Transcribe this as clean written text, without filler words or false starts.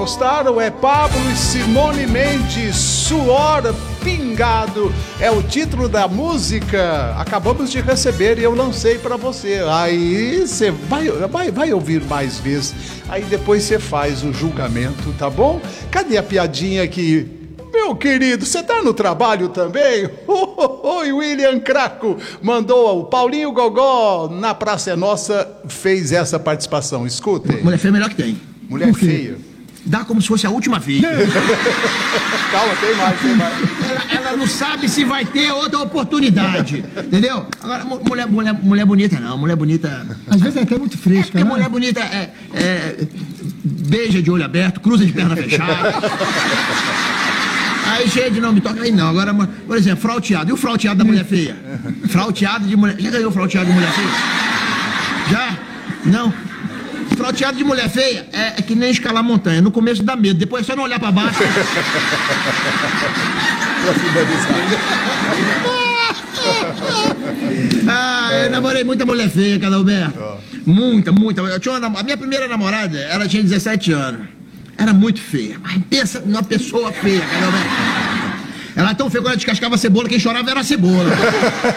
gostaram? É Pablo e Simone Mendes, Suor Pingado. É o título da música. Acabamos de receber e eu lancei pra você. Aí você vai ouvir mais vezes. Aí depois você faz o julgamento, tá bom? Cadê a piadinha aqui? Meu querido, você tá no trabalho também? Oi, William Craco mandou o Paulinho Gogó na Praça é Nossa, fez essa participação. Escutem. Mulher feia é melhor que tem. Mulher feia. Dá como se fosse a última vez. Calma, tem mais. Ela não sabe se vai ter outra oportunidade. Entendeu? Agora, mulher bonita não. Mulher bonita. Às vezes é até muito fresca, Porque né? mulher bonita beija de olho aberto, cruza de perna fechada. Aí cheia de não me toca aí não. Agora, por exemplo, frauteado. E o frauteado da mulher feia? Frauteado de mulher. Já ganhou frauteado de mulher feia? Já? Não? Frauteado de mulher feia é que nem escalar montanha. No começo dá medo, depois é só não olhar pra baixo. Eu namorei muita mulher feia, Cadalberto. Muita. A minha primeira namorada, ela tinha 17 anos. Era muito feia. Mas pensa numa pessoa feia, Cadalberto. Ela era tão feia que ela descascava a cebola, quem chorava era a cebola.